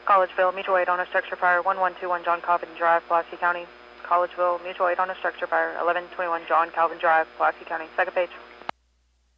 Collegeville, mutual aid on a structure fire, 1121 John Calvin Drive, Pulaski County. Collegeville, mutual aid on a structure fire, 1121 John Calvin Drive, Pulaski County. Second page.